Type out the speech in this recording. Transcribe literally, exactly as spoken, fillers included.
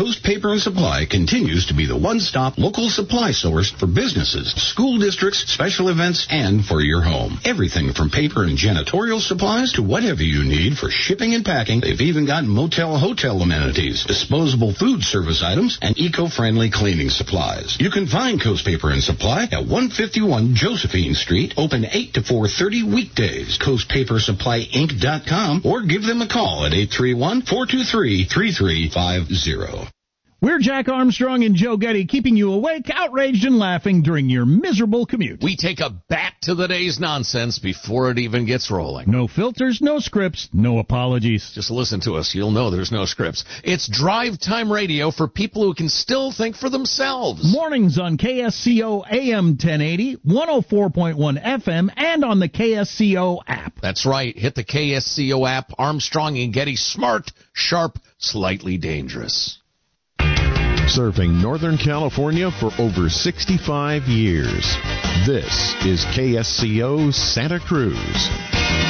Coast Paper and Supply continues to be the one-stop local supply source for businesses, school districts, special events, and for your home. Everything from paper and janitorial supplies to whatever you need for shipping and packing. They've even got motel hotel amenities, disposable food service items, and eco-friendly cleaning supplies. You can find Coast Paper and Supply at one fifty-one Josephine Street, open eight to four thirty weekdays. coast paper supply inc dot com or give them a call at eight three one, four two three, three three five zero. We're Jack Armstrong and Joe Getty, keeping you awake, outraged, and laughing during your miserable commute. We take a back to the day's nonsense before it even gets rolling. No filters, no scripts, no apologies. Just listen to us. You'll know there's no scripts. It's drive time radio for people who can still think for themselves. Mornings on K S C O A M ten eighty, one oh four point one F M, and on the K S C O app. That's right. Hit the K S C O app. Armstrong and Getty, smart, sharp, slightly dangerous. Serving Northern California for over sixty-five years. This is K S C O Santa Cruz.